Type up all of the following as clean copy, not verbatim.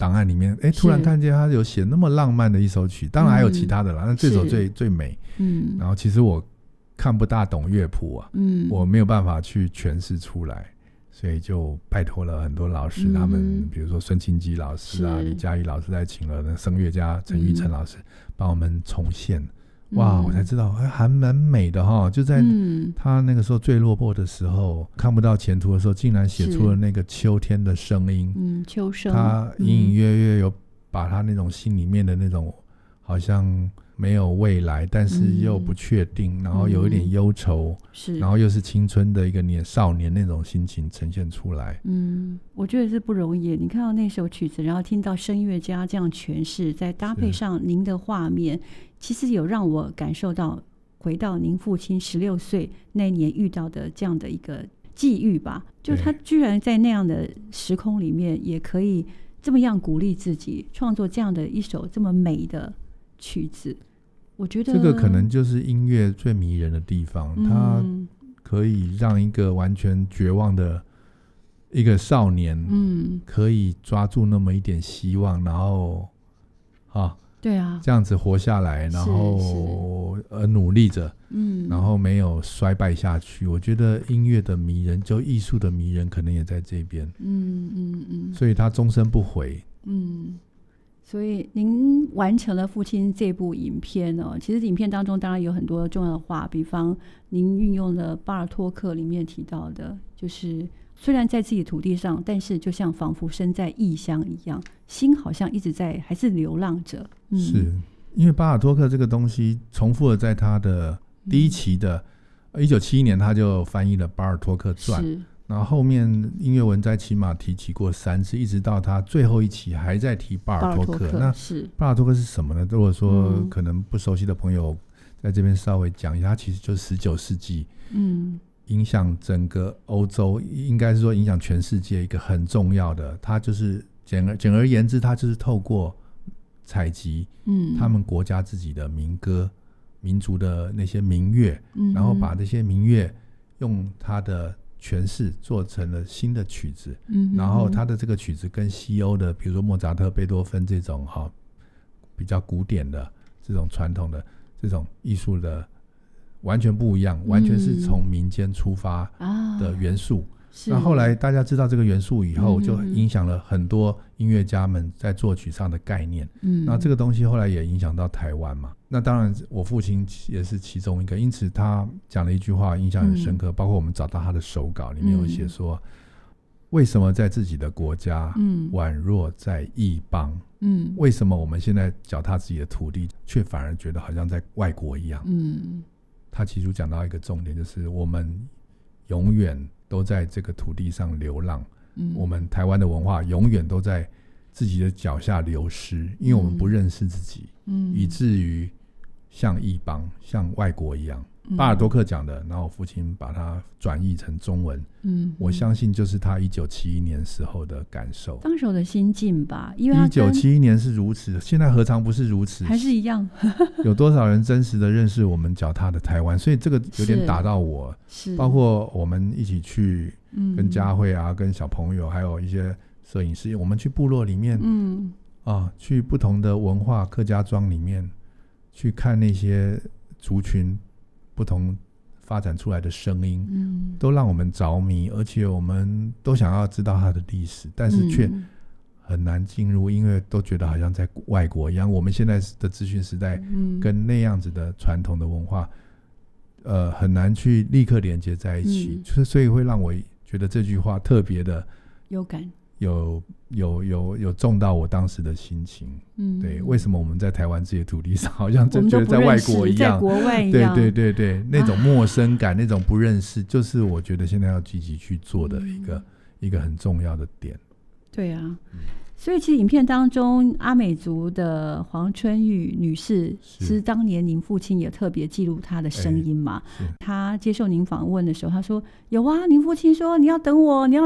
档案里面，突然看见他有写那么浪漫的一首曲，当然还有其他的啦，那这首最美。然后其实我看不大懂乐谱啊，我没有办法去诠释出来，所以就拜托了很多老师，他们比如说孙清基老师啊、李嘉怡老师，再请了那声乐家陈玉成老师帮我们重现。哇，我才知道还蛮美的哈！就在他那个时候最落魄的时候，看不到前途的时候，竟然写出了那个秋天的声音。秋声，他隐隐约约有把他那种心里面的那种好像没有未来，但是又不确定，然后有一点忧愁，然后又是青春的一个少年那种心情呈现出来。 我觉得是不容易。你看到那首曲子，然后听到声乐家这样诠释，再搭配上您的画面，其实有让我感受到回到您父亲16岁那年遇到的这样的一个际遇吧。就他居然在那样的时空里面也可以这么样鼓励自己，创作这样的一首这么美的曲子。我觉得这个可能就是音乐最迷人的地方，它可以让一个完全绝望的一个少年可以抓住那么一点希望，然后对啊， 这样子活下来，然后努力着，然后没有衰败下去。我觉得音乐的迷人，就艺术的迷人可能也在这边。所以他终身不悔。 所以您完成了父亲这部影片哦，其实影片当中当然有很多重要的话，比方您运用了巴尔托克里面提到的，就是虽然在自己的土地上，但是就像仿佛身在异乡一样，心好像一直在还是流浪着。 是因为巴尔托克这个东西重复了在他的第一期的1971年他就翻译了巴尔托克传，然后后面音乐文摘起码提起过3次，一直到他最后一期还在提巴尔托克。那巴尔托克是什么呢？如果说可能不熟悉的朋友在这边稍微讲一下，它其实就是19世纪影响整个欧洲，应该是说影响全世界一个很重要的，它就是简而言之，它就是透过采集他们国家自己的民歌、民族的那些民乐，然后把这些民乐用它的诠释做成了新的曲子，然后他的这个曲子跟西欧的比如说莫扎特、贝多芬这种比较古典的这种传统的这种艺术的完全不一样，完全是从民间出发的元素。那后来大家知道这个元素以后，就影响了很多音乐家们在作曲上的概念。那这个东西后来也影响到台湾嘛。那当然我父亲也是其中一个，因此他讲了一句话印象很深刻，包括我们找到他的手稿里面有写说，为什么在自己的国家宛若在异邦，为什么我们现在脚踏自己的土地却反而觉得好像在外国一样。他其实讲到一个重点，就是我们永远都在这个土地上流浪，我们台湾的文化永远都在自己的脚下流失，因为我们不认识自己，以至于像异邦像外国一样。巴尔多克讲的，然后我父亲把它转译成中文，我相信就是他1971年时候的感受， 当时候的心境吧。因为 1971年是如此，现在何尝不是如此， 还是一样有多少人真实的认识我们脚踏的台湾，所以这个有点打到我。包括我们一起去跟佳慧啊，跟小朋友还有一些摄影师，我们去部落里面去不同的文化客家庄里面去看那些族群不同发展出来的声音，都让我们着迷，而且我们都想要知道它的历史，但是却很难进入，因为都觉得好像在外国一样。我们现在的资讯时代跟那样子的传统的文化很难去立刻连接在一起，所以会让我觉得这句话特别的有感，有中到我当时的心情。对，为什么我们在台湾这些土地上好像真觉得在外国一样， 在国外一样， 对，那种陌生感，那种不认识，就是我觉得现在要积极去做的一个很重要的点。 对啊，所以其实影片当中阿美族的黄春玉女士，其实当年您父亲也特别记录她的声音嘛。她接受您访问的时候，她说有啊，您父亲说你要等我，我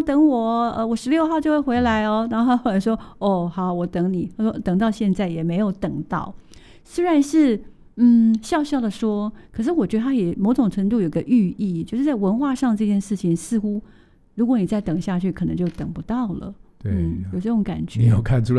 16号就会回来哦。然后他后来说好，我等你。他说等到现在也没有等到，虽然是笑笑的说，可是我觉得他也某种程度有个寓意，就是在文化上这件事情似乎如果你再等下去可能就等不到了。 对， 有这种感觉。 你有看出来